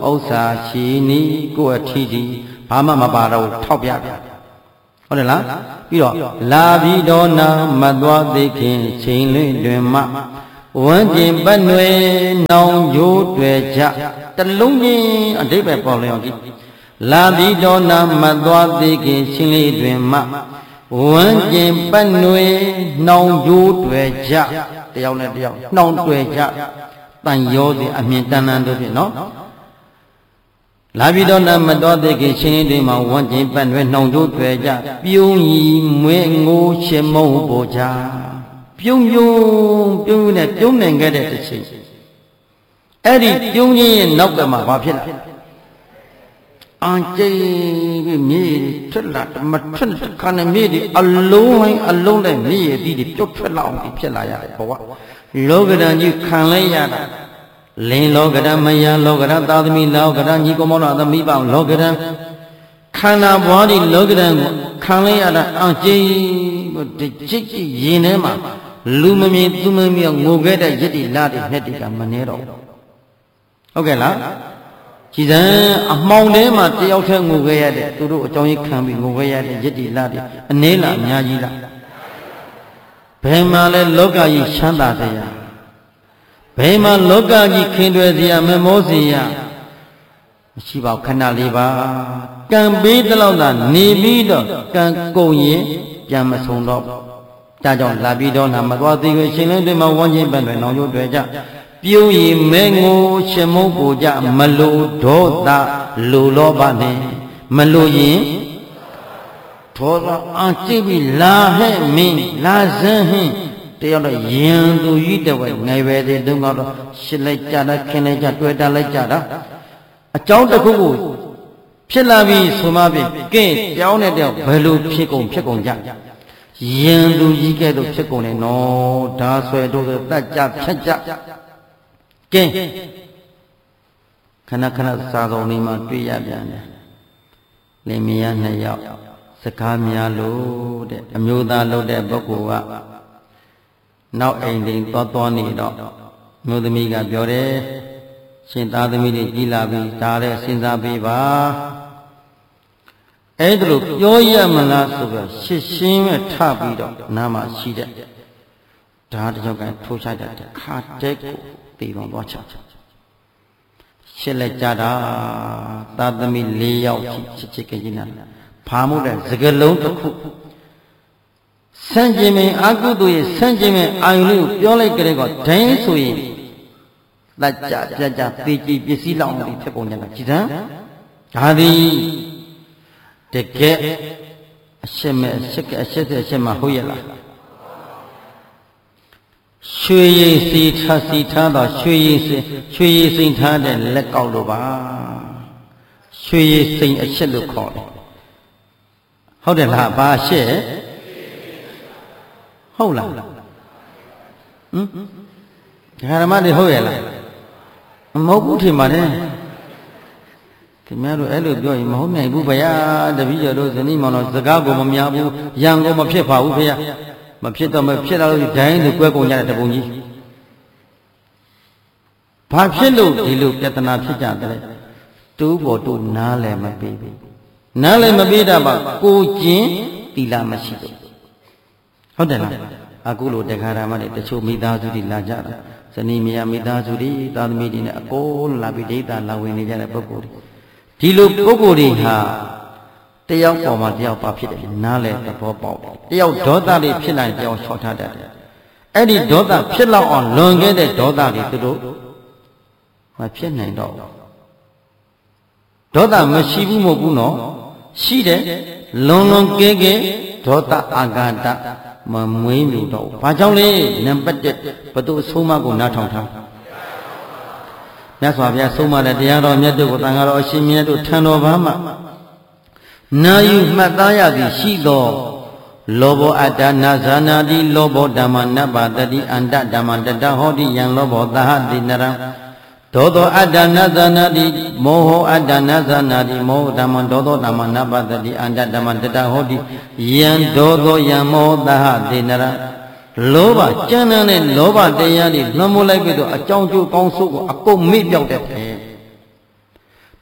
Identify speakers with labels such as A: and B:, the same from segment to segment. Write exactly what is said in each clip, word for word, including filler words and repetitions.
A: ဥစ္စာရှိနီကိုယ်အထီးကြီးဘာမှမပါတော့ထောက်ပြပြဟုတ်တယ်လားပြီးတော့လာပြီးတော့နာမသွားသိခင်ချိန်လွင်တွင်မှဝန်းကျင်ပတ်နွယ်နောင်ကျိုးတွေ့ကြတလုံးချင်းအဓိပ္ပာယ်ပေါ်လျော်ကြည့်လာပြီးတော့နာမသွားသိခင်ချိန်လေးတွင်မှဝန်းကျင်ပတ်နွယ်နောင်ကျိုးတွေ့ကြတယောက်နဲ့တယောက်နှောင်တွေ့ကြတန်ရောသည်အမြင်တန်တန်တို့ဖြင့်နော်လာပြီးတော့နာမတော်သိခင်ရှင်လေးတွင်မှဝန်းကျင်ပတ်နွယ်နှောင်ကျိုးတွေ့ကြပြုံးရီမွေငိုးရှင်မုံပေါ်ကြပြုံးပြုံးပြုံးနဲ့ပြုံးနိုင်ခဲ့တဲ့တစ်ချိန်အဲ့ဒီပြုံးခြင်းရဲ့နောက်ကမှဘာဖြစ်လဲအန်ကျိပြီးမြေထွက်လာမထွက်ခါနဲ့မြေဒီအလုံးဝိုင်းအလုံးနဲ့မြေရည်ဒီပြုတ်ထွက်လာအောင်ဖြစ်လာရတယ်ဘဝလောကဓာတ်ကြီးခံလိုက်ရတာလင်းလောကဓာတ်မယလောကဓာတ်သာသမီလောကဓာတ်ညီကောင်မောင်သမီးပေါင်းလောကဓာတ်ခန္ဓာဘွားဒီလောကဓာတ်ကိုခံလိုက်ရတာအန်ကျိဒီကြိတ်ကြည့်ရင်ထဲမှာလူမမြင်သူမမြင်ငိုခဲ့တဲ့ရစ်တီလာတဲ့နှစ်တီကမနေတော့ဟုတ်ကဲ့လားကြည်စံအမှောင်ထဲမှာတယောက်တည်းငိုခဲ့ရတဲ့သူတို့အကြောင်းကြီးခံပြီးငိုခဲ့ရတဲ့ရစ်တီလာတဲ့အနေလားအများကြီးလားဘယ်မှာလဲလောကကြီးချမ်းသာတရားဘယ်မှာလောကကြီးခင်တွယ်စရာမမောစရာမရှိပါဘူးခဏလေးပါကံပေးတလောက်သာနေပြီးတော့ကံကုန်ရင်ပြန်မဆုံးတော့ဒါကြောင့်လာပြီးတော့နာမသွားသေးခွေရှင်လင်းတွေမှာဝန်းကျင်ပန်းတွေနောင်ကျိုးတွေကြပြုံးရီမဲငိုရှင်မုန်းကိုကြမလိုဒေါသလိုလောဘနဲ့မလိုရင်ဒေါသအကြည့်ပြီးလာဟဲ့မင်းလာစမ်းဟင်းတယောက်တော့ယင်သူကြီးတဲ့ဝဲငယ်ပဲတဲ့တုန်းကတော့ရှစ်လိုက်ကြတာခင်းလိုက်ကြတွေ့တာလိုက်ကြတာအကြောင်းတစ်ခုကိုဖြစ်လာပြီးဆိုမှပြီကဲကြောင်းတဲ့တယောက်ဘယ်လိုဖြစ်ကုန်ဖြစ်ကုန်ကြယင်သူကြီးကဲ့သို့ဖြစ်ကုန်တယ်နော်ဒါဆွဲတို့တတ်ကြဖြတ်ကြကဲခဏခဏစာကုန်လေးမှာတွေ့ရပြန်တယ်လင်မယားနှစ်ယောက်စကားများလို့တဲ့အမျိုးသားလုပ်တဲ့ပုဂ္ဂိုလ်ကနောက်အိမ်တင်သွားသွားနေတော့မျိုးသမီးကပြောတယ်ရှင်သားသမီးတွေကြီးလာပြီဒါလည်းစဉ်းစားပေးပါအဲ့ဒါလို့ပြောရမလားဆိုတော့ရှစ်ရှင်းပဲထပြီးတော့နားမှာရှိတဲ့ဒါတယောက်ကထိုးချတဲ့ခါတဲ့ကိုတည်တော်သွားချရှစ်လက်ကြတာသာသမီလေးယောက်ချစ်ချစ်ကြည်နာဘာမို့တဲ့စကလုံးတစ်ခုဆန့်ကျင်မင်းအကုသိုလ်ရဲ့ဆန့်ကျင်မင်းအာယုလေးကိုပြောလိုက်ကြတဲ့ကဒိုင်းဆိုရင်လက်ကြပြကြသေကြည်ပစ္စည်းလောင်ပြီးဖြစ်ကုန်ကြတာကြည်စမ်းဒါသည်တကယ်အရှက်မဲ့အရှက်ကအရှက်တဲ့အရှက်မှာဟုတ်ရဲ့လားရွှေရည်စီထားစီထားတော့ရွှေရည်စိရွှေရည်စိထားတဲ့လက်ကောက်လို့ပါရွှေရည်စိအရှက်လို့ခေါ်တယ်ဟုတ်တယ်လားဘာရှက်ဟုတ်လားဟမ်ဓမ္မတွေဟုတ်ရဲ့လားမဟုတ်ဘူးထင်ပါတယ်ခင်ဗျားတို့အဲ့လိုပြောရင်မဟုတ်နိုင်ဘူးဗျာတပည့်ကျော်တို့ဇနီးမောင်တို့စကားကိုမများဘူးရံကိုမဖြစ်ပါဘူးဗျာမဖြစ်တော့မဖြစ်လာလို့ဒိုင်းလို့ကွဲကုန်ကြတဲ့တပုံကြီးဘာဖြစ်လို့ဒီလိုပြဿနာဖြစ်ကြတယ်တူးပေါ်တူနားလည်းမပေးဘူးနားလည်းမပေးတာပါကိုကျင်တီလာမရှိဘူးဟုတ်တယ်လားအခုလိုတခါတည်းမှတချို့မိသားစုတွေလာကြတာဇနီးမယားမိသားစုတွေသာသမီတွေနဲ့အကုန်လာပြီးဒိဋ္ဌာလာဝင်နေကြတဲ့ပုဂ္ဂိုလ်တွေဒီလိုပုဂ္ဂိုလ်တွေဟာတယောက်ပေါ်မှာတယောက်ပါဖြစ်တယ်နားလဲသဘောပေါက်တယ်တယောက်ဒေါသတွေဖြစ်လာရင်တယောက်ချော့ထားတတ်တယ်အဲ့ဒီဒေါသဖြစ်လောက်အောင်လွန်ခဲ့တဲ့ဒေါသတွေသူတို့မဖြစ်နိုင်တော့ဒေါသမရှိဘူးမဟုတ်ဘူးနော်ရှိတယ်လွန်လွန်ကဲကဲဒေါသအာဃာတမမွေးမြူတော့ဘာကြောင့်လဲနံပါတ်တစ်ဘသူအဆုံးမကိုနားထောင်ထားမြတ်စွာဘုရားဆုံးမတဲ့တရားတော်မြတ်တို့ကိုတန်ခါတော်အရှင်မြတ်တို့ထံတော်ဘာမှနာယူမှတ်သားရသည်ရှိသောလောဘောအတ္တနာဇာနာတိလောဘောဓမ္မနပ္ပတတိအန္တဓမ္မတတဟောတိယံလောဘောသဟတိနရံဒေါသောအတ္တနာဇာနာတိမောဟအတ္တနာဇာနာတိမောဟဓမ္မဒေါသောဓမ္မနပ္ပတတိအန္တဓမ္မတတဟောတိယံဒေါသောယံမောသဟတိနရံလောဘကြမ်းတဲ့လောဘတရားတွေလွှမ်းမိုးလိုက်ပြီးတော့အကြောင်းကျိုးကောင်းဆိုးကိုအကုန်မေ့ပြောက်တဲ့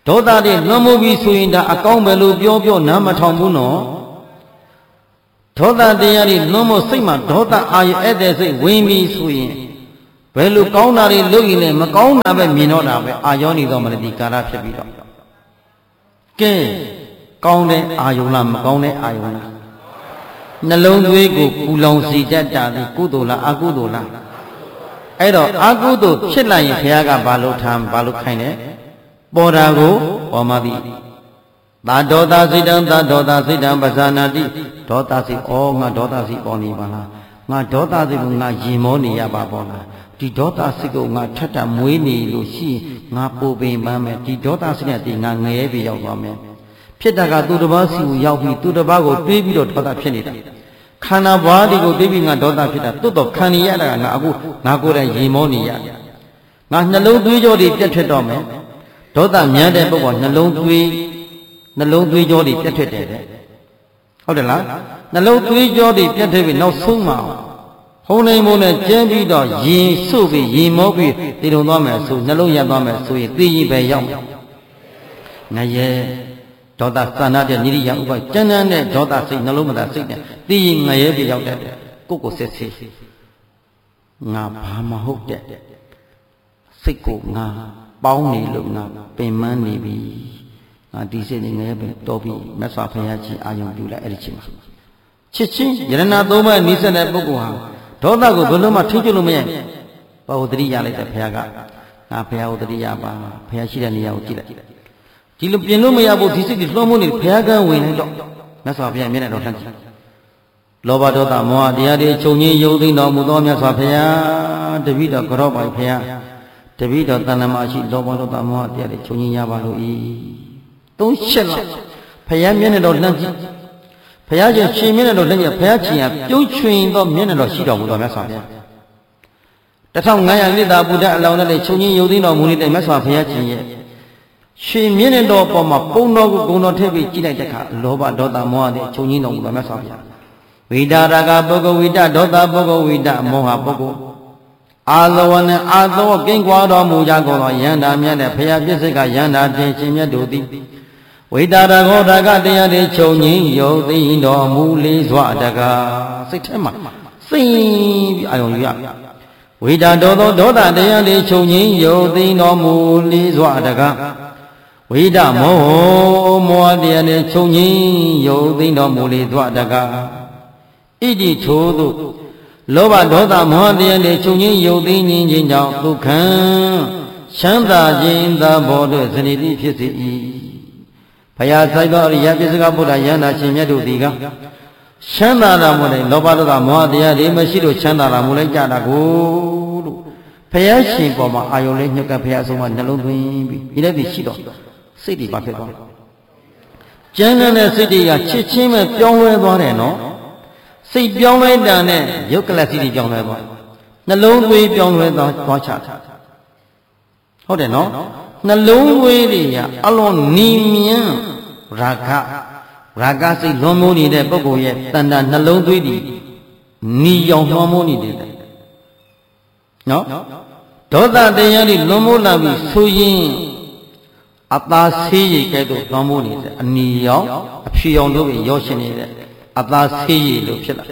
A: ဒေါသတွေလွန်မှုပြီးဆိုရင်ဒါအကောင်းပဲလို့ပြောပြောနားမထောင်ဘူးနော်ဒေါသတရားတွေလွန်မှုစိတ်မှာဒေါသအာရုံအဲ့တဲ့စိတ်ဝင်ပြီးဆိုရင်ဘယ်လိုကောင်းတာတွေလုပ်ရင်လည်းမကောင်းတာပဲမြင်တော့တာပဲအာယောနေတော့မလည်းဒီကာရဖြစ်ပြီးတော့ကဲကောင်းတဲ့အာယုံလားမကောင်းတဲ့အာယုံလားနှလုံးသွေးကိုပူလောင်စေတတ်တာဒီကုသိုလ်လားအကုသိုလ်လားအဲ့တော့အကုသိုလ်ဖြစ်လာရင်ဘုရားကဘာလို့ထားဘာလို့ခိုင်းလဲပေါ်တာကိုဟောမှသည်သာဒေါသစိတံသာဒေါသစိတံပဇာနာတိဒေါသစိဩငါဒေါသစိပေါ်နေပါလားငါဒေါသစိကိုငါရင်မောနေရပါပေါ်လားဒီဒေါသစိကိုငါထက်တာမွေးနေလို့ရှိရင်ငါပူပင်ပန်းမယ်ဒီဒေါသစိနဲ့ဒီငါငရဲပြီးရောက်သွားမယ်ဖြစ်တာကသူတစ်ပါးစီကိုရောက်ပြီးသူတစ်ပါးကိုတွေးပြီးတော့ဒေါသဖြစ်နေတာခန္ဓာဘွားဒီကိုတွေးပြီးငါဒေါသဖြစ်တာတွတ်တော့ခံရရတာကငါအခုငါကိုယ်တိုင်ရင်မောနေရငါနှလုံးသွေးကြောတွေပြတ်ထွက်တော့မယ်ဒေါသမြန်းတဲ့ပုဂ္ဂိုလ်နှလုံးသွေးနှလုံးသွေးကြောတွေပြတ်ထွက်တယ်တဲ့ဟုတ်တယ်လားနှလုံးသွေးကြောတွေပြတ်ထွက်ပြီးနောက်ဆုံးမှာဟုံးနေမို့နဲ့ကျင်းပြီးတော့ရင်ဆုပ်ပြီးရင်မောပြီးတည်တုံသွားမယ်ဆိုနှလုံးရသွားမယ်ဆိုရင်သိရင်ပဲရောက်မယ်ငရဲဒေါသသန္တာတဲ့နိရိယဥပကျမ်းမ်းတဲ့ဒေါသစိတ်နှလုံးမသာစိတ်နဲ့သိရင်ငရဲပြီးရောက်တဲ့ကိုယ့်ကိုစစ်စစ်ငါဘာမဟုတ်တဲ့စိတ်ကိုငါပေါင်းနေလို့ငါပင်မနေပြီငါဒီစိတ်နဲ့ငရဲပဲတော်ပြီမြတ်စွာဘုရားကြီးအာယုံပြုလိုက်အဲ့ဒီချိန်မှာချစ်ချင်းယရဏသုံးပါးနိစ္စတဲ့ပုဂ္ဂိုလ်ဟာဒေါသကိုဘယ်လိုမှထိကျွလို့မရဘာဝတ္တိရလိုက်တဲ့ဘုရားကငါဘုရားဝတ္တိရပါဘုရားရှိတဲ့နေရာကိုကြည့်လိုက်ဒီလိုပြင်လို့မရဘူးဒီစိတ်ကြီးလွှမ်းမိုးနေဘုရားကဝင်လိုက်တော့မြတ်စွာဘုရားမျက်နှာတော်လှမ်းကြည့်လောဘဒေါသမောဟတရားတွေချုပ်ငြိမ်းယုံသိတော်မူသောမြတ်စွာဘုရားတပည့်တော်ကြောပါဘုရားတပည့်တော်တဏ္ဍမရှိလောဘဒေါသမောဟတရားတွေချုပ်ငြိမ်းရပါလို့ဤသုံးချက်လောက်ဘုရားမျက်နှာတော်လှမ်းကြည့်ဘုရားရှင်ရှင်မျက်နှာတော်လှမ်းကြည့်ဘုရားရှင်ကပြုံးချွင်သောမျက်နှာတော်ရှိတော်မူသောမြတ်စွာဘုရားတထောင်ငါးရာနှစ်သာဘုရားအလောင်းနဲ့ချုပ်ငြိမ်းယုံသိတော်မူနေတဲ့မြတ်စွာဘုရားရှင်ရဲ့ရှင်မျက်နှာတော်ပေါ်မှာပုံတော်ကိုဂုဏ်တော်ထည့်ပြီးကြည့်လိုက်တဲ့အခါလောဘဒေါသမောဟတွေချုပ်ငြိမ်းတော်မူသောမြတ်စွာဘုရားဝိတာရကပုဂ္ဂဝိတဒေါသပုဂ္ဂဝိတမောဟပုဂ္ဂအာသဝနဲ့အာသောကင်းကွာတော်မူကြကုန်သောယန္တာမြတ်နဲ့ဘုရားပြည့်စုံကယန္တာတင်ရှင်မြတ်တို့သည်ဝိတာရကောဓကတရားတွေချုပ်ငြိမ်းယုံသိတော်မူလေးစွာတကားစိတ်ထဲမှာစိတ်ပြီးအာယုံယူရဝိတာဒေါသောဒေါသတရားတွေချုပ်ငြိမ်းယုံသိတော်မူလေးစွာတကားဝိဒမောဟမောဟတရားနဲ့ချုပ်ငြိမ်းယုံသိတော်မူလေသွားတကားဣတိထို့သို့လောဘဒေါသမောဟတရားနဲ့ချုပ်ငြိမ်းယုံသိခြင်းကြောင့်ဒုက္ခံချမ်းသာခြင်းသဘောတို့စနေတိဖြစ်စေ၏ဘုရားဆိုင်သောအရိယပြစ္ဆကဗုဒ္ဓယန္တာရှင်မြတ်တို့သည်ကချမ်းသာတာမို့လေလောဘဒေါသမောဟတရားတွေမရှိလို့ချမ်းသာတာမို့လေကြတာကိုလို့ဘုရားရှင်ပေါ်မှာအာယုံလေးညှက်ကဘုရားအဆုံးမှာနှလုံးသွင်းပြီးဒီလည်းဒီရှိတော့စိတ်တွေဘာဖြစ်သွားလဲကျမ်းတဲ့စိတ်တွေကချစ်ချင်းပဲပြောင်းလဲသွားတယ်နော်စိတ်ပြောင်းလဲတာနဲ့ယုတ်ကလစိတ်တွေပြောင်းလဲသွားနှလုံးသွေးပြောင်းလဲသွားသွားချတာဟုတ်တယ်နော်နှလုံးသွေးတွေကအလွန်နီမြန်းရာဂရာဂစိတ်လွန်မိုးနေတဲ့ပုဂ္ဂိုလ်ရဲ့တဏ္ဍနှလုံးသွေးတွေနီရောင်လွန်မိုးနေတယ်နော်ဒေါသတရားတွေလွန်မိုးလာပြီးဆိုရင်အသာဆေးရည်ကဲ့သို့လွန်မိုးနေတဲ့အနီရောင်အဖြူရောင်တို့ရောရှင်နေတဲ့အသာဆေးရည်လို့ဖြစ်လာ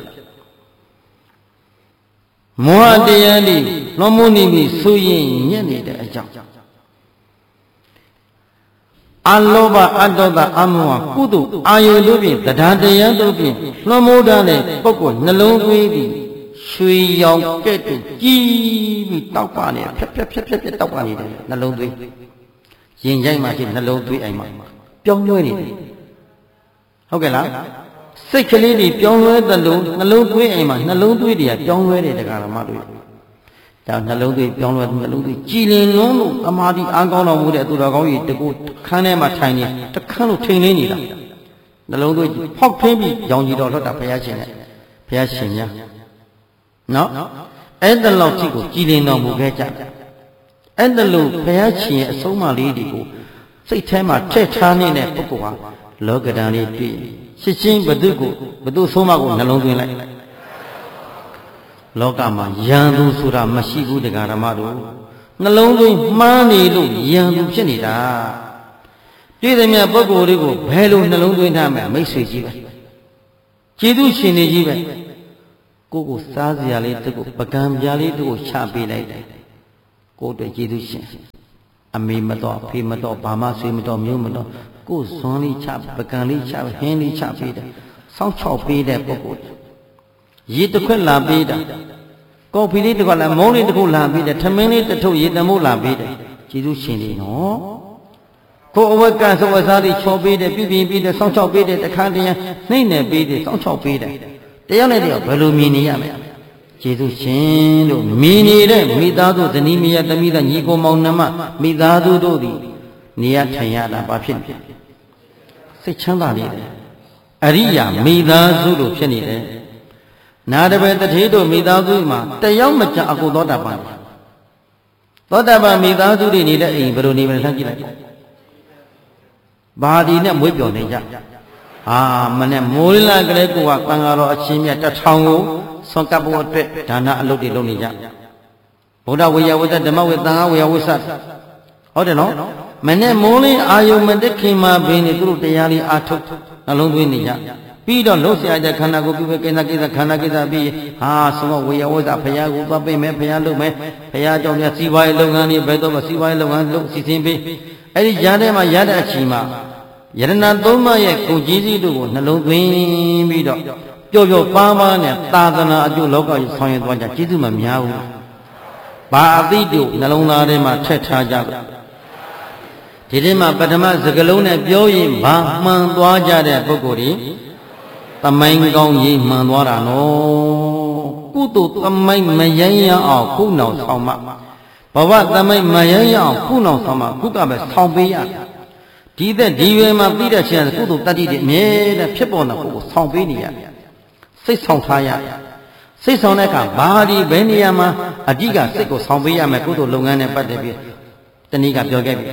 A: မောဟတရားတွေလွန်မိုးနေပြီးဆိုရင်ညက်နေတဲ့အကြောင်းအလောဘအတ္တသအမောဟကုသိုလ်အာယုတို့ဖြင့်တရားတရားတို့ဖြင့်လွန်မိုးတဲ့ပုဂ္ဂိုလ်နှလုံးသွေးပြီးရွှေရောင်ကဲ့သို့ကြီးပြီးတောက်ပါနေဖြက်ဖြက်ဖြက်ဖြက်ဖြက်တောက်ပါနေတယ်နှလုံးသွေးရင်ကြိုက်မှရှိနှလုံးသွေးအိမ်မှာပြောင်းလဲနေတယ်ဟုတ်ကဲ့လားစိတ်ကလေးတွေပြောင်းလဲသလိုနှလုံးသွေးအိမ်မှာနှလုံးသွေးတွေကပြောင်းလဲတယ်တရားဓမ္မတွေဒါနှလုံးသွေးပြောင်းလဲနှလုံးသွေးကြည်လင်လုံးလို့အမာတိအားကောင်းတော်မူတဲ့သူတော်ကောင်းကြီးတကူခန်းထဲမှာထိုင်နေတခန်းလို့ထိန်နေနေတာနှလုံးသွေးဖောက်ထင်းပြီးရောင်ကြီးတော်လွတ်တာဘုရားရှင်နဲ့ဘုရားရှင်များနော်အဲ့ဒါလောက်ကြည့်ကိုကြည်လင်တော်မူခဲ့ကြအဲ့ဒါလို့ဘုရားရှင်ရဲ့အဆုံးအမလေးတွေကိုစိတ်ထဲမှာထည့်ထားနေတဲ့ပုဂ္ဂိုလ်ဟာလောကဓာတ်လေးတွေ့ရှင်းရှင်းဘသူကိုဘသူဆုံးမကိုနှလုံးသွင်းလိုက်လောကမှာယံသူဆိုတာမရှိဘူးတရားဓမ္မတို့နှလုံးသွင်းမှားနေလို့ယံသူဖြစ်နေတာတွေ့သည်များပုဂ္ဂိုလ်တွေကိုဘယ်လိုနှလုံးသွင်းထားမယ်မိတ်ဆွေကြီးပဲကျေးဇူးရှင်နေကြီးပဲကိုကိုစားစရာလေးတကူပကံပြားလေးတကူချပေးလိုက်တယ်ကိုအတွက်ကျေးဇူးရှင်အမေမတော်ဖေမတော်ဘာမှဆွေမတော်မျိုးမတော်ကိုဇွန်လေးချပကံလေးချဟင်းလေးချပေးတယ်စောင်းချောက်ပေးတဲ့ပုဂ္ဂိုလ်ရေတစ်ခွက်လာပေးတာကော်ဖီလေးတစ်ခွက်လာမုန်းလေးတစ်ခုလာပေးတယ်ထမင်းလေးတစ်ထုပ်ရေတမိုးလာပေးတယ်ကျေးဇူးရှင်နေနော်ကိုအဝက်ကစဝစားလေးချောပေးတယ်ပြုပြင်ပြီးတယ်စောင်းချောက်ပေးတယ်တခါတည်းနှိမ့်နေပေးတယ်စောင်းချောက်ပေးတယ်တရားနဲ့တရားဘယ်လိုမြင်နေရမလဲကျေးဇူးရှင်လို့မြင်နေတဲ့မိသားစုဇနီးမယားသမီးသားညီကိုမောင်နှမမိသားစုတို့သည်နေရထိုင်ရတာဘာဖြစ်လဲစိတ်ချမ်းသာနေတယ်အရိယာမိသားစုလို့ဖြစ်နေတယ်နာတပည့်တထေးတို့မိသားစုမှာတယောက်မကြအကုသောတာပန်သောတာပန်မိသားစုတွေနေတဲ့အိမ်ဘယ်လိုနေမလဲလှမ်းကြည့်လိုက်ဘာဒီနဲ့မွေးပျော်နေကြအာမနဲ့မိုးလာကလေးကိုကကံကားတော်အချင်းမြတ်တထောင်ကိုဆွန်ကပ်ဖို့အတွက်ဒါနအလုပ်တွေလုပ်နေကြဗုဒ္ဓဝေယဝိသဓမ္မဝေသံဃာဝေယဝိသဟုတ်တယ်နော်မနဲ့မိုးလေးအာယုံမတက်ခင်မှာဘင်းနေသူတို့တရားလေးအာထုတ်နှလုံးသွင်းနေကြပြီးတော့လှုပ်ရှားကြခန္ဓာကိုယ်ပြုပဲကိစ္စကိစ္စခန္ဓာကိစ္စပြီးဟာဆိုတော့ဝေယဝိသဘုရားကိုသွားပေးမယ်ဘုရားလုပ်မယ်ဘုရားကြောင့်မြတ်စီးပွားရေးလုပ်ငန်းတွေဘယ်တော့မှစီးပွားရေးလုပ်ငန်းလုပ်စီစဉ်ပေးအဲ့ဒီကြားထဲမှာရတဲ့အချိန်မှာယရဏသုံးပါးရဲ့ကိုကြီးစီတို့ကိုနှလုံးသွင်းပြီးတော့ပျော်ပျော်ပါးပါးနဲ့သာသနာအကျိုးလောကကြီးဆောင်ရွက်သွားကြကျေးဇူးမများဘူးဘာအသိတို့နှလုံးသားထဲမှာထည့်ထားကြလို့ဒီထဲမှာပထမစကလုံးနဲ့ပြောရင်ဘာမှန်သွားကြတဲ့ပုဂ္ဂိုလ်တွေသမိုင်းကောင်းရေးမှန်သွားတာနော်ကုသိုလ်သမိုင်းမယဉ်ရအောင်ခုနောက်ဆောင်မှဘဝသမိုင်းမယဉ်ရအောင်ခုနောက်ဆောင်မှခုကပဲဆောင်ပေးရဒီသက်ဒီရွယ်မှာပြီးတဲ့ချင်းကုသိုလ်တတ္တိတွေအမြဲတမ်းဖြစ်ပေါ်တဲ့ပုဂ္ဂိုလ်ဆောင်ပေးနေရစိတ်ဆောင်ထားရစိတ်ဆောင်တဲ့အခါဘာဒီဘယ်နေရာမှာအဓိကစိတ်ကိုဆောင်ပေးရမယ်ကုသိုလ်လုပ်ငန်းနဲ့ပတ်သက်ပြီးတနည်းကပြောခဲ့ပြီ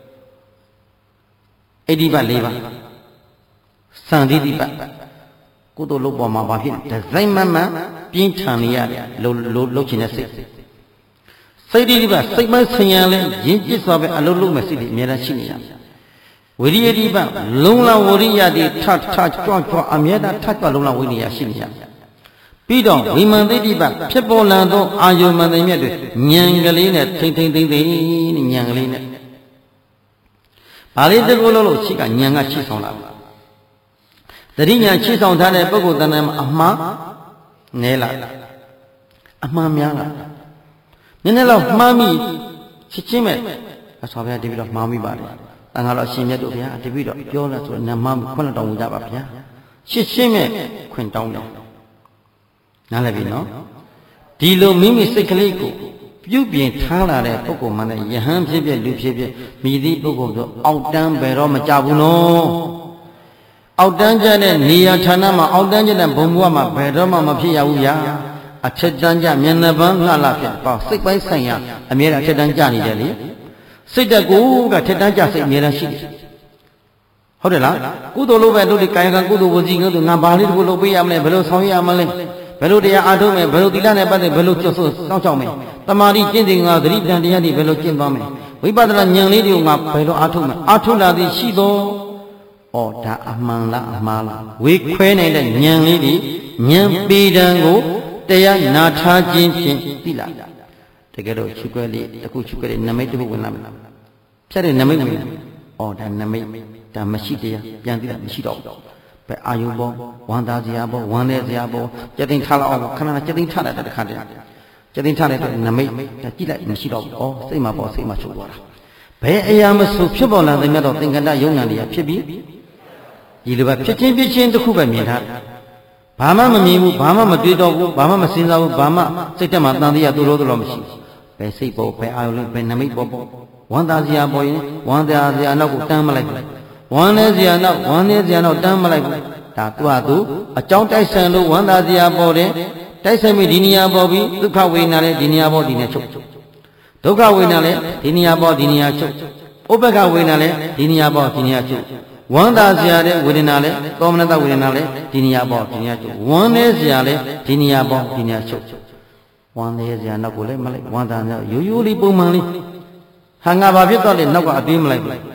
A: အိဋ္ဌိပတ်၄ပါးစံတိတိပတ်ကုသိုလ်လုပ်ပေါ်မှာဘာဖြစ်ဒီဇိုင်းမမှန်ပြင်းထန်နေရတယ်လို့လို့လုပ်ချင်တဲ့စိတ်စိတ်တိတိပတ်စိတ်မဆင်ရလဲရင်းကျစ်စွာပဲအလုပ်လုပ်မဲ့စိတ်တွေအများကြီးရှိနေရဝိရိယတိပတ်လုံလဝရိယတိထထကြွကြွအမြဲတမ်းထကြွလုံလဝိရိယရှိနေရပြီးတော့ဝိမာန်တိတိပတ်ဖြစ်ပေါ်လာသောအာယုမန်တွေမြတ်တွေဉာဏ်ကလေးနဲ့ထိမ့်ထိမ့်သိမ့်သိမ့်ဉာဏ်ကလေးနဲ့ဘာလေးတကူလို့လို့ရှိကဉာဏ်ကရှိဆောင်လာတတိညာရှိဆောင်ထားတဲ့ပုဂ္ဂိုလ်တဏ္ဍာမှာအမှားနည်းလာအမှားများလာနည်းနည်းတော့မှားမိချက်ချင်းပဲအဆောဘုရားတပည့်တော်မှားမိပါတယ်တန်ခါတော့ရှင်မြတ်တို့ဗျာတပည့်တော်ပြောလာဆိုနမခွန်းတောင်းကြပါဗျာရှစ်ချင်းမဲ့ခွင်တောင်းတယ်နားလည်ပြီနော်ဒီလိုမိမိစိတ်ကလေးကိုပြုပြင်ထားလာတဲ့ပုဂ္ဂိုလ်မှလည်းယဟန်ဖြစ်ဖြစ်လူဖြစ်ဖြစ်မိသည့်ပုဂ္ဂိုလ်ဆိုအောက်တန်းဘယ်တော့မကြဘူးနော်အောက်တန်းကျတဲ့နေရာဌာနမှာအောက်တန်းကျတဲ့ဘုံဘဝမှာဘယ်တော့မှမဖြစ်ရဘူးဗျာအထက်တန်းကျမျက်နှာပန်းငှလာဖြစ်ပေါ့စိတ်ပိုင်းဆိုင်ရာအမြဲတမ်းအထက်တန်းကျနေတယ်လေစိတ်တကူကထက်တန်းကျစိတ်အမြဲတမ်းရှိတယ်ဟုတ်တယ်လားကုသိုလ်လုပ်ပဲလုပ်ဒီကာယကံကုသိုလ်ဝစီကုသိုလ်ငါဘာလေးတကူလုပ်ပေးရမလဲဘယ်လိုဆောင်ရမလဲဘယ်လိုတရားအားထုတ်မယ်ဘယ်လိုသီလနဲ့ပတ်သက်ဘယ်လိုကျွတ်ဆိုစောင့်ရှောက်မယ်တမာတိကျင့်စဉ်ကသတိပဋ္ဌာန်တရားတွေဘယ်လိုကျင့်သွားမယ်ဝိပဿနာဉာဏ်လေးတွေကိုငါဘယ်လိုအားထုတ်မယ်အားထုတ်လာသည်ရှိသောဩဒါအမှန်လားအမှားလားဝေခွဲနိုင်တဲ့ဉာဏ်လေးတွေဉာဏ်ပေတံကိုတရားနာထားခြင်းဖြင့်သိလာတကယ်တော့ချုပ်ွက်လေးတခုချုပ်ွက်လေးနမိတ်တစ်ခုဝင်လာမယ်ဖြတ်တဲ့နမိတ်ဝင်လာဩဒါနမိတ်ဒါမရှိတရားပြန်သိတာမရှိတော့ဘူးဘယ်အာယုဘောဝန္တာစရာဘောဝန္တဲ့စရာဘောကြက်သိန်းထားလောက်အောင်ခဏခဏကြက်သိန်းထားလိုက်တဲ့ခါတည်းကြက်သိန်းထားလိုက်တဲ့နမိတ်ဒါကြည့်လိုက်မရှိတော့ဘူးဩစိတ်မှာပေါ်စိတ်မှာချုပ်သွားတာဘယ်အရာမဆိုဖြစ်ပေါ်လာတဲ့မြတ်တော်သင်္ကတယုံညာတွေကဖြစ်ပြီးဒီလိုပဲဖြစ်ချင်းဖြစ်ချင်းတစ်ခုပဲမြင်ထားဘာမှမမြင်ဘူးဘာမှမတွေ့တော့ဘူးဘာမှမစဉ်းစားဘူးဘာမှစိတ်ထဲမှာတန်တရားတူလို့တော့မရှိဘူးဘယ်စိတ်ပေါ်ဘယ်အာယုလဲဘယ်နမိတ်ပေါ်ပေါ်ဝန္တာစရာပေါ်ရင်ဝန္တာစရာနောက်ကိုတန်းမလိုက်ဘူးဝမ်းနေစရာနောက်ဝမ်းနေစရာနောက်တန်းမလိုက်ဘူးဒါသူ့ဟာသူအကြောင်းတိုက်ဆိုင်လို့ဝန္တာစရာပေါ်တယ်တိုက်ဆိုင်ပြီးဒီနေရာပေါ်ပြီးဒုက္ခဝေဒနာလည်းဒီနေရာပေါ်ဒီနေချုပ်ဒုက္ခဝေဒနာလည်းဒီနေရာပေါ်ဒီနေရာချုပ်ဥပ္ပခဝေဒနာလည်းဒီနေရာပေါ်ဒီနေရာချုပ်ဝန္တာစရာတဲ့ဝေဒနာလည်းသောမနတဝေဒနာလည်းဒီနေရာပေါ်ဒီနေရာချုပ်ဝမ်းနေစရာလည်းဒီနေရာပေါ်ဒီနေရာချုပ်ဝမ်းနေစရာနောက်ကိုလည်းမလိုက်ဝန္တာစရာရိုးရိုးလေးပုံမှန်လေးဟာငါဘာဖြစ်တော့လဲနောက်ကအသေးမလိုက်ဘူး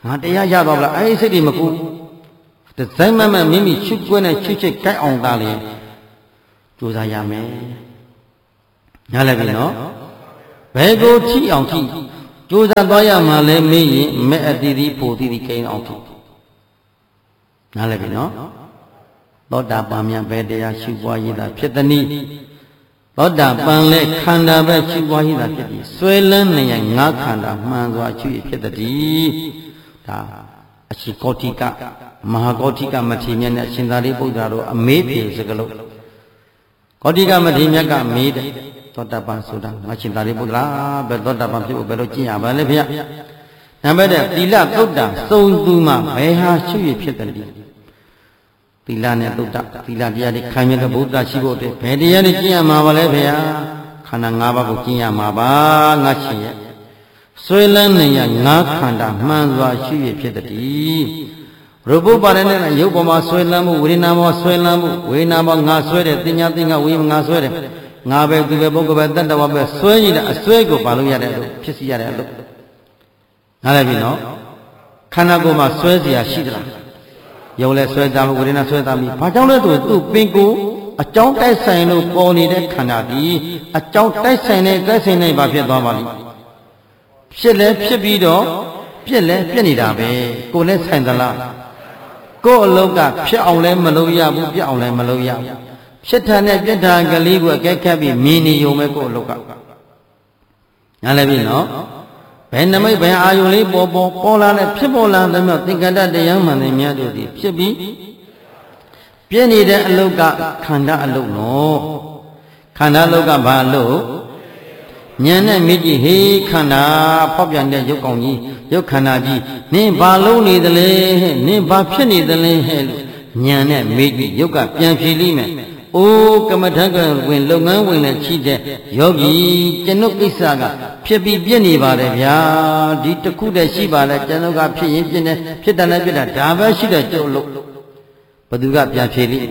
A: ငါတရားရတော့လားအဲ့ဒီစိတ်တွေမကူဒီဇိုင်းမမမိမိချွတ်ကွဲနဲ့ချွတ်ချစ်ကြိုက်အောင်သားလေကြိုးစားရမယ်နားလည်ပြီနော်ဘယ်ကိုထိအောင်ထိကြိုးစားသွားရမှာလဲမေးရင်မဲ့အတီးတီးပိုတီးတီးကိန်းအောင်ထိနားလည်ပြီနော်သောတာပန်မြတ်ပဲတရားရှိပွားရည်သာဖြစ်သည်နည်းသောတာပန်လဲခန္ဓာပဲရှိပွားရည်သာဖြစ်သည်ဆွဲလန်းနေရင်ငါခန္ဓာမှန်စွာရှိရဖြစ်သည်ဒါအရှိကောတိကမဟာကောတိကမထေရမြတ်နဲ့အရှင်သာရိပုတ္တရာတို့အမေးပြေစကလုံးကောတိကမထေရမြတ်ကမေးတယ်သောတာပန်ဆိုတာငါရှင်သာရိပုတ္တရာဘယ်သောတာပန်ဖြစ်ဖို့ဘယ်လိုကျင့်ရပါလဲဖေ။နံပါတ်တစ်သီလသုတ်တံစုံသူမှဘယ်ဟာရှိရဖြစ်တယ်သီလနဲ့သုတ်တသီလတရားတွေခံရတဲ့ဘုရားရှိဖို့တဲ့ဘယ်တရားတွေကျင့်ရမှာပါလဲဖေ။ခန္ဓာ၅ပါးကိုကျင့်ရမှာပါငါရှင်ရဲ့ဆွဲလန်းနေရငါခန္ဓာမှန်စွာရှိရဖြစ်သည်ရူပပါရနဲ့ရုပ်ပေါ်မှာဆွဲလန်းမှုဝေဒနာပေါ်ဆွဲလန်းမှုဝေဒနာပေါ်ငါဆွဲတယ်တင်ညာတင်ကဝေငါဆွဲတယ်ငါပဲသူပဲပုဂ္ဂိုလ်ပဲတတ္တဝါပဲဆွဲရတဲ့အဆွဲကိုပါလို့ရတဲ့လို့ဖြစ်စီရတဲ့လို့နားလည်ပြီနော်ခန္ဓာကိုယ်မှာဆွဲเสียရှိသလားယုံလဲဆွဲသားမှုဝေဒနာဆွဲသားမှုဘာကြောင့်လဲဆိုသူ့ပင်ကိုအကြောင်းတိုက်ဆိုင်လို့ပေါ်နေတဲ့ခန္ဓာဒီအကြောင်းတိုက်ဆိုင်တဲ့တိုက်ဆိုင်တဲ့ဘာဖြစ်သွားပါလိမ့်ဖြစ်လဲဖြစ်ပြီးတော့ပြက်လဲပြက်နေတာပဲကိုယ်နဲ့ဆိုင်သလားကိုယ်အလုံးကဖြစ်အောင်လဲမလုပ်ရဘူးပြက်အောင်လဲမလုပ်ရဘူးဖြစ်တာနဲ့ပြက်တာကလေးကိုအကဲခတ်ပြီးမြင်နေုံပဲကိုယ်အလုံးကနားလည်ပြီနော်ဘယ်နမိတ်ဘယ်အာယုလေးပေါ်ပေါ်ပေါ်လာတဲ့ဖြစ်ပေါ်လာတဲ့မြောက်သင်္ကတတရားမှန်တဲ့များတို့ဒီဖြစ်ပြီးပြည့်နေတဲ့အလုတ်ကခန္ဓာအလုတ်နော်ခန္ဓာအလုတ်ကဘာအလုတ်ဉာဏ်နဲ့မြည်ကြည့်ဟေးခန္ဓာဖောက်ပြန်တဲ့ရုပ်ကောင်ကြီးရုပ်ခန္ဓာကြီးနင်းဘာလုံးနေသလဲဟဲ့နင်းဘာဖြစ်နေသလဲဟဲ့လို့ဉာဏ်နဲ့မြည်ကြည့်ရုပ်ကပြန်ဖြေလိမ့်မယ်အိုးကမ္မထကဝင်လုပ်ငန်းဝင်နဲ့ချိတဲ့ယောဂီကျွန်ုပ်ကိစ္စကဖြစ်ပြီးပြည့်နေပါတယ်ဗျာဒီတစ်ခုတည်းရှိပါလဲကျွန်ုပ်ကဖြစ်ရင်ပြည့်နေဖြစ်တယ်လည်းပြည့်တာဒါပဲရှိတယ်ကျုပ်လို့ဘသူကပြန်ဖြေလိမ့်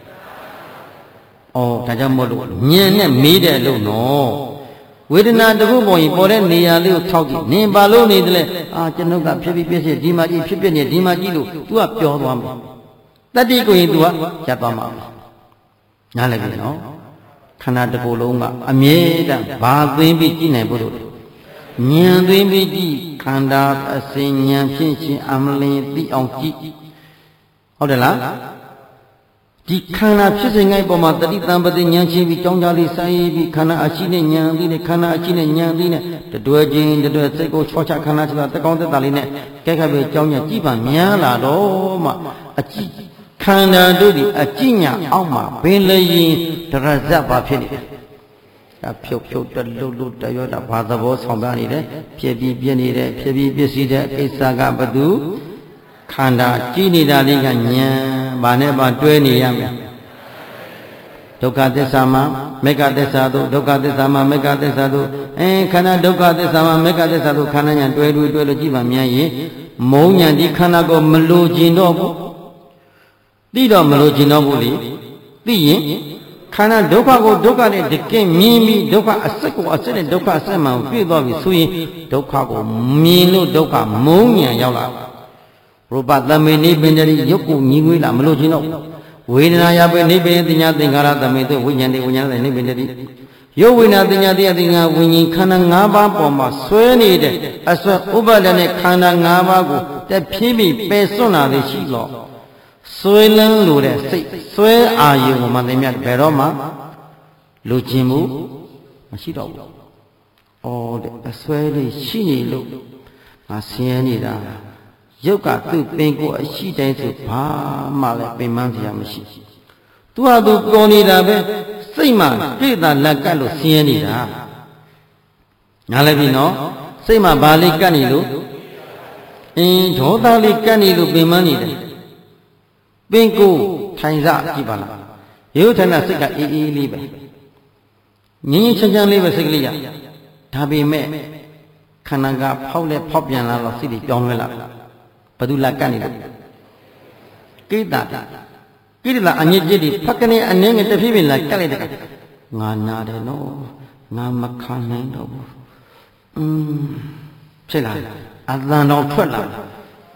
A: အော်ဒါကြောင့်မို့လို့ဉာဏ်နဲ့မေးတယ်လို့နော်ဝေဒနာတခုပေါ်ရင်ပေါ်တဲ့နေရာလေးကိုထောက်ကြည့်နင်ဘာလို့နေတယ်လဲအာကျွန်ုပ်ကဖြစ်ပြီးပြည့်စစ်ဒီမှာကြည့်ဖြစ်ပြနေဒီမှာကြည့်လို့ तू ကပြောသွားမှာတတိကိုရင် तू ကရပ်သွားမှာနားလည်ပြီနော်ခန္ဓာတစ်ခုလုံးကအမြဲတမ်းဘာသွင်းပြီးကြည့်နိုင်ဖို့လို့ဉာဏ်သွင်းပြီးကြည့်ခန္ဓာအစဉ်ဉာဏ်ဖြင့်ရှင်အမလင်သိအောင်ကြည့်ဟုတ်တယ်လားဒီခန္ဓာဖြစ်စဉ်ငိုက်ပေါ်မှာတတိတံပတိဉာဏ်ချင်းပြီးကြောင်းကြလေးဆိုင်ပြီးခန္ဓာအရှိနဲ့ဉာဏ်ပြီးနဲ့ခန္ဓာအရှိနဲ့ဉာဏ်ပြီးနဲ့တတွဲချင်းတတွဲစိတ်ကိုချောချခန္ဓာဆိုတာတကောင်းသက်တာလေးနဲ့ကဲခတ်ပြီးကြောင်းညာကြည့်ပါများလာတော့မှအကြည့်ခန္ဓာတို့ဒီအကြည့်ညာအောက်မှာဘင်းလျင်ဒရဇတ်ပါဖြစ်နေတယ်ဒါဖြုတ်ဖြုတ်တလွတ်လွတ်တရောတာဘာသဘောဆောင်ပြနေတယ်ဖြစ်ပြီးပြည့်နေတယ်ဖြစ်ပြီးပြည့်စည်တဲ့အိစ္ဆာကဘသူခန္ဓာကြည့်နေတာလေးကဉာဏ်ဘာနဲ့ပါတွဲနေရမယ်ဒုက္ခသစ္စာမှာမေဃသစ္စာတို့ဒုက္ခသစ္စာမှာမေဃသစ္စာတို့အဲခန္ဓာဒုက္ခသစ္စာမှာမေဃသစ္စာတို့ခန္ဓာညာတွဲတွဲတွဲလို့ကြည့်ပါမြန်ရင်မုံညာဒီခန္ဓာကိုမလိုချင်တော့ဘူးသိတော့မလိုချင်တော့ဘူးလေသိရင်ခန္ဓာဒုက္ခကိုဒုက္ခနဲ့တကယ်မြင်ပြီးဒုက္ခအစစ်ကိုအစစ်နဲ့ဒုက္ခအစစ်မှန်ပြည့်သွားပြီဆိုရင်ဒုက္ခကိုမြင်လို့ဒုက္ခမုံညာရောက်လာရူပသမေနိဗ္ဗာန်တိရုပ်ကိုညီငွေးလာမလို့ချင်းတော့ဝေဒနာယပေနိဗ္ဗာန်တိညာသင်္ခါရသမေတုဝိညာဉ်တိဝိညာဉ်တိနိဗ္ဗာန်တိရုပ်ဝိညာဉ်တိညာတိအတိညာဝိညာဉ်ခန္ဓာ၅ပါးပေါ်မှာဆွဲနေတဲ့အဆွဲဥပါဒနဲ့ခန္ဓာ၅ပါးကိုတဖြည်းဖြည်းပယ်စွန့်လာသည်ရှိတော့ဆွဲလန်းလို့တဲ့စိတ်ဆွဲအာယုံမှသင်မြတ်ဘယ်တော့မှလူချင်းမှုမရှိတော့ဘူး။အော်တဲ့အဆွဲလေးရှိနေလို့ငါဆင်းရဲနေတာရုပ်ကသူ့ပင်ကိုအရှိတိုင်းဆိုဘာမှလည်းပင်ပန်းစရာမရှိ။သူဟာသူပေါ်နေတာပဲစိတ်မှပြည့်တာလက်ကတ်လို့ဆင်းရဲနေတာ။ညာလည်းပြီနော်စိတ်မှဘာလေးကတ်နေလို့အင်းဒေါသလေးကတ်နေလို့ပင်ပန်းနေတယ်ပင်ကိုထိုင်စားကြည့်ပါလားရုပ်ထဏစိတ်ကအေးအေးလေးပဲငြင်းငြင်းချမ်းချမ်းလေးပဲစိတ်ကလေးရဒါပေမဲ့ခန္ဓာကဖောက်လဲဖောက်ပြန်လာတော့စိတ်တွေပြောင်းလဲလာဘယ်သူလာကတ်နေလဲကိတ္တာကိတ္တလာအညစ်အကြေးတွေဖက်ကနေအနှင်းငယ်တဖြည်းဖြည်းလာကတ်လိုက်တဲ့ငါနာတယ်နော်ငါမခံနိုင်တော့ဘူးอืมဖြစ်လာအသံတော်ထွက်လာ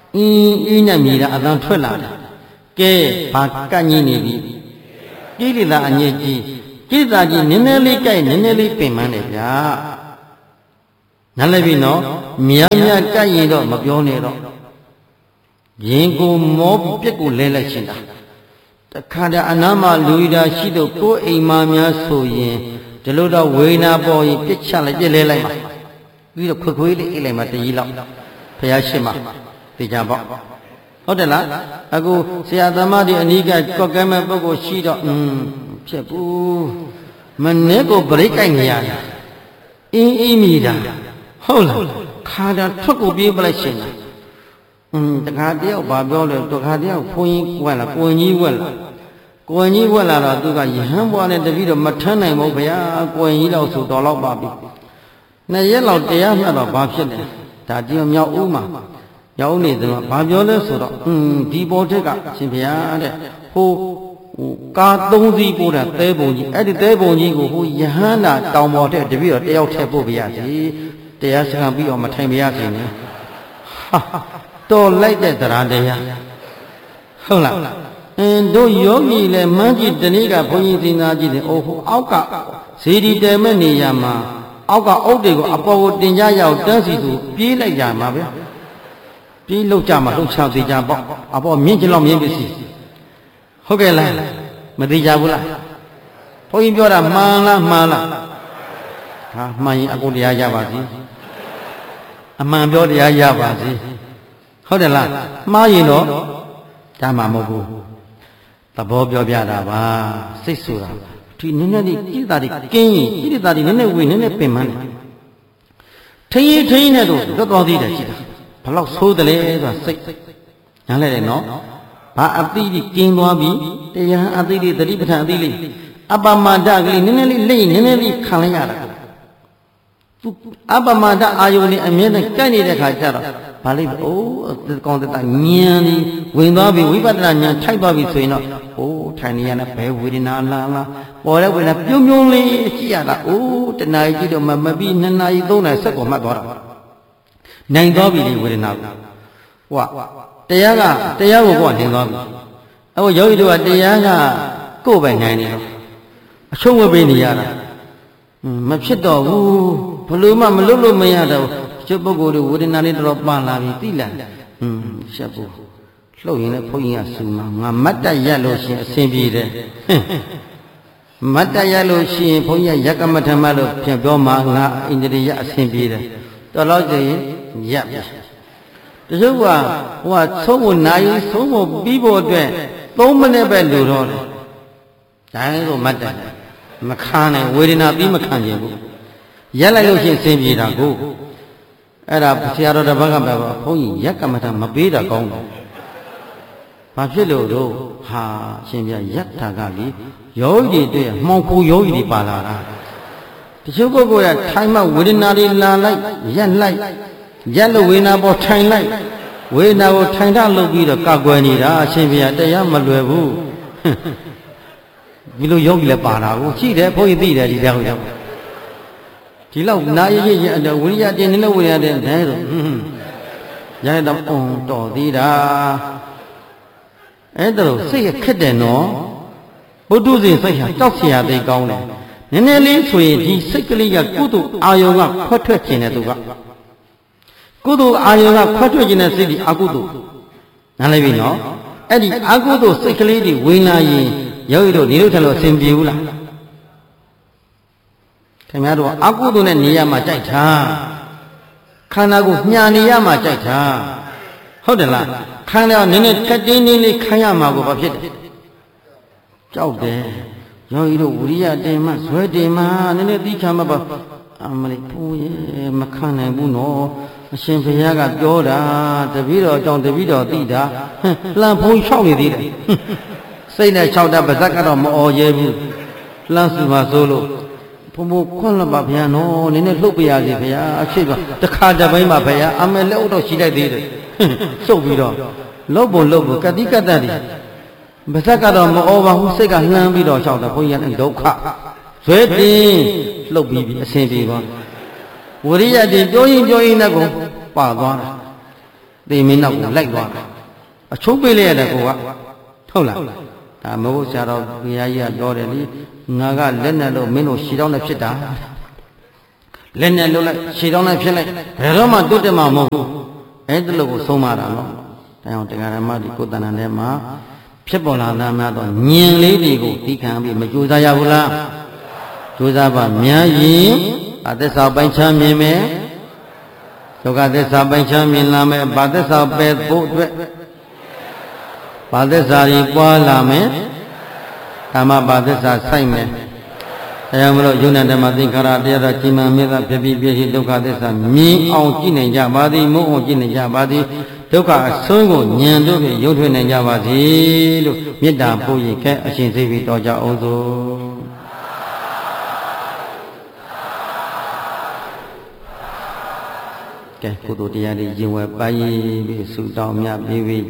A: အင်းအင်းနဲ့မြည်တာအတန်ထွက်လာတယ်ကဲဘာကန့်ကြီးနေပြီကိလေသာအငြိကြီးကိလေသာကြီးနည်းနည်းလေးကြိုက်နည်းနည်းလေးပင်ပန်းတယ်ဗျာနားလည်ပြီနော်များများကြိုက်ရင်တော့မပြောနဲ့တော့ရင်ကိုမောပြက်ကိုလဲလိုက်ရှင်တာတခါတည်းအနားမှာလူရတာရှိတော့ကိုယ်အိမ်မှာများဆိုရင်ဒီလိုတော့ဝေနာပေါ်ရင်ပြစ်ချလိုက်ပြစ်လဲလိုက်ပါပြီးတော့ခွေခွေးလေးအိတ်လိုက်မှတကြီးလောက်ဘုရားရှိမှသိကြပေါ့ဟုတ်တယ်လားအခုဆရာသမားတွေအနီးကကော့ကဲမဲ့ပုဂ္ဂိုလ်ရှိတော့อืมဖြစ်ဘူးမနေ့ကိုဗရိတ်ကြိုက်နေရတာအင်းအင်းမိတာဟုတ်လားခါတာထွက်ကိုပြေးပလိုက်ရှင်တာอืมတခါတယောက်ဘာပြောလဲတခါတယောက်ဘုန်းကြီးဝက်လာကိုင်ကြီးဝက်လာကိုင်ကြီးဝက်လာတော့သူကယဟန်ဘွားနဲ့တပည့်တော့မထမ်းနိုင်ဘူးဗျာကိုင်ကြီးတော့ဆိုတော်တော့ပါပြီနှစ်ရက်လောက်တရားမှတ်တော့ဘာဖြစ်လဲဒါတယောက်မြောက်ဦးမှာရောက်နေတယ်ဘာပြောလဲဆိုတော့อืมဒီပေါ်ထက်ကရှင်ဗျာတဲ့ဟိုဟိုကာသုံးစီးပို့တာသဲပုံကြီးအဲ့ဒီသဲပုံကြီးကိုဟိုယဟန်နာတောင်ပေါ်ထက်တပည့်တော့တယောက်ထက်ပို့ပြရစီတရားစကားပြီးတော့မထိုင်ပြရစီနဲ့ဟာတော်လိုက်တဲ့တရားတရားဟုတ်လားအင်းတို့ယောဂီလည်းမှန်းကြည့်တနေ့ကဘုန်းကြီးသင်္သာကြည့်တယ်အိုးဟိုအောက်ကဇေဒီတဲမဲ့နေရမှာအောက်ကအုတ်တွေကိုအပေါ်ကိုတင်ကြရအောင်တန်းစီသူပြေးလိုက်ကြမှာဗျပြေးလောက်ကြမှာလှုပ်ချသေးကြပေါ့အပေါ်မြင့်ကျလောက်မြင့်ပြီစီဟုတ်ကဲ့လားမသိကြဘူးလားဘုန်းကြီးပြောတာမှန်လားမှန်လားဟာမှန်ရင်အကုန်တရားရပါစီအမှန်ပြောတရားရပါစီဟုတ်တယ်လားမှားရင်တော့ဒါမှမဟုတ်ဘူးသဘောပြောပြတာပါစိတ်ဆိုတာဒီနည်းနည်းလေးကိလေသာတွေကင်းရင်ကိလေသာတွေနည်းနည်းဝေနည်းနည်းပင်ပန်းတယ်ထိရင်ထိရင်နဲ့တော့လွတ်တော်သေးတယ်ရှိတာဘလောက်ဆိုးတယ်လဲဆိုတာစိတ်ညားလိုက်တယ်နော်ဘာအတိကြီးကင်းသွားပြီတရားအတိလေးသတိပဋ္ဌာန်အတိလေးအပမဒကလေးနည်းနည်းလေးလိမ့်နည်းနည်းလေးခံလိုက်ရတာသူအပမဒအာယုန်နဲ့အမြဲတမ်းကြိုက်နေတဲ့ခါကျတော့ဘာလိမ့်အိုးကောင်းတဲ့ဉာဏ်ကြီးဝင်သွားပြီဝိပဿနာဉာဏ်ထိုက်သွားပြီဆိုရင်တော့အိုးထိုင်နေရတဲ့ဘယ်ဝေဒနာလားလားပေါ်တဲ့ဝေဒနာပြုံးပြုံးလေးကြည့်ရတာအိုးတဏှာကြီးတော့မမပြီးနှစ်နာရီသုံးနာရီစက်ကိုမှတ်သွားတာနိုင်သွားပြီလေဝေဒနာကိုဟိုကတရားကတရားကိုကိုယ်ကနိုင်သွားပြီအခုယောဂီတို့ကတရားကကိုယ်ပဲနိုင်နေတော့အရှုံးဝေပေးနေရတာမဖြစ်တော့ဘူးဘလို့မှမလုပ်လို့မရတော့ကျုပ်ပုဂ္ဂိုလ်တွေဝေဒနာလေးတော့ပန်လာပြီသိလားဟွန်းရှက်ဖို့လှုပ်ရင်လည်းဘုန်းကြီးကဆူမှာငါမတ်တရက်လို့ရှိရင်အဆင်ပြေတယ်မတ်တရက်လို့ရှိရင်ဘုန်းကြီးကရက်ကမထမလို့ပြန်ပြောမှာငါအိန္ဒြေယအဆင်ပြေတယ်တော်တော့ဆိုရင်ရက်ပြီတချို့ကဟိုကသုံးဖို့နိုင်သုံးဖို့ပြီးဖို့အတွက်သုံးမိနစ်ပဲလိုတော့တယ်ဒါလို့မတ်တက်မခံနိုင်ဝေဒနာပြီးမခံချင်ဘူးရက်လိုက်လို့ရှိရင်အဆင်ပြေတာကိုအဲ့ဒါဆရာတော်တစ်ပတ်ကပဲဘုန်းကြီးရက်ကမထမပေးတာကောင်းတယ်ဘာဖြစ်လို့တော့ဟာရှင်ပြရက်တာကလေယောဂီတွေမှောင်ခိုယောဂီတွေပါလာတာတချို့ပုဂ္ဂိုလ်ကထိုင်မှဝေဒနာတွေလာလိုက်ရက်လိုက်ရက်လို့ဝေဒနာပေါ်ထိုင်လိုက်ဝေဒနာကိုထိုင်ထလုပ်ပြီးတော့ကောက်ွယ်နေတာအရှင်ပြတရားမလွယ်ဘူးဒီလိုယောဂီလည်းပါတာကိုရှိတယ်ဘုန်းကြီးသိတယ်ဒီတောင်ရောက်ဒီလောက်နာရရရဝိရိယတင်နေလို့ဝိရိယတင်တယ်ဆိုရရတော့အုံတော်သေးတာအဲ့ဒါလို့စိတ်ရခက်တယ်နော်ဘုဒ္ဓဇင်စိတ်ဟာတောက်เสียသိကောင်းတယ်နည်းနည်းလေးဆိုရင်ဒီစိတ်ကလေးကကုသိုလ်အာယုံကခွက်ထွက်ခြင်းတဲ့သူကကုသိုလ်အာယုံကခွက်ထွက်ခြင်းတဲ့စိတ်ဒီအကုသိုလ်နားလည်ပြီနော်အဲ့ဒီအကုသိုလ်စိတ်ကလေးတွေဝင်လာရင်ယောဂီတို့နေလို့ထလို့အဆင်ပြေဘူးလားခင်ဗျားတို့အကုသိုလ်နဲ့နေရမှာကြိုက်တာခန္ဓာကိုညာနေရမှာကြိုက်တာဟုတ်တယ်လားခန္ဓာနည်းနည်းကတ်တင်းတင်းလေးခံရမှာကိုဘာဖြစ်တယ်ကြောက်တယ်ယောဂီတို့ဝိရိယတင်မှဇွဲတင်မှနည်းနည်းသိခံမှာပါအမလေးဖူးရဲ့မခံနိုင်ဘူးနော်အရှင်ဘုရားကပြောတာတပည့်တော်ကြောင့်တပည့်တော်သိတာလှန်ဖုံးလျှောက်နေသေးတယ်စိတ်နဲ့လျှောက်တာပါဇက်ကတော့မအော်ရဲဘူးလှမ်းစုပါဆိုလို့ဘုံဘခွန်းလပါဗျာနော်နည်းနည်းလှုပ်ပြရစီဗျာအဖြစ်ပါတခါတပိုင်းမှာဗျာအမေလက်ဥတော့ရှိလိုက်သေးတယ်စုပ်ပြီးတော့လှုပ်ဖို့လှုပ်ဖို့ကတိကတ္တတွေပါဇက်ကတော့မအော်ပါဘူးစိတ်ကလှမ်းပြီးတော့လျှောက်တာဘုန်းကြီးကဒုက္ခဇွဲတင်လှုပ်ပြီးပြီအဆင်ပြေပါဝိရိယတင်ပြောရင်ပြောရင်လည်းကိုပါသွားတာသေမင်းနောက်ကိုလိုက်သွားတယ်အချိုးပေးလိုက်ရတဲ့ကိုကဟုတ်လားဒါမဟုတ်ဆရာတော်ဘုရားကြီးကပြောတယ်လေငါကလက်နဲ့လို့မင်းတို့ရှည်တောင်းနဲ့ဖြစ်တာလက်နဲ့လို့လိုက်ရှည်တောင်းနဲ့ဖြစ်လိုက်ဘယ်တော့မှတိုးတက်မှာမဟုတ်ဘူးအဲ့ဒါလို့ကိုဆုံးမတာနော်ဒါကြောင့်တရားဓမ္မဒီကိုယ်တဏ္ဍာထဲမှာဖြစ်ပေါ်လာတာများတော့ညင်လေးတွေကိုသိခံပြီးမကြိုးစားရဘူးလားကြိုးစားပါများရင်အသက်စာပိုင်းချမ်းမြင်မယ်ဒုက္ခသစ္စာပိုင်းချမ်းမြင်လာမယ်ဘာသစ္စာပဲဖို့အတွက်ဘာသစ္စာကြီးပွားလာမယ်ဓမ္မဘာသစ္စာစိုက်မယ်အဲဒါမလို့ယုံနာဓမ္မသင်္ခါရတရားတော်ကြီးမှန်မြတ်ဖြစ်ပြီးပြည့်စုံဒုက္ခသစ္စာမြင်အောင်ကြည့်နိုင်ကြပါသည်မုန်းအောင်ကြည့်နိုင်ကြပါသည်ဒုက္ခအဆုံးကိုဉာဏ်တို့ဖြင့်ရုပ်ထွက်နိုင်ကြပါစေလို့မေတ္တာပို့ရခဲ့အရှင်စိတ်ပြီးတော်ကြအောင်သို့ကဲကုသိုလ်တရားတွေရင်ဝယ်ပိုင်းပြီးဆုတောင်းမြတ်ပြီး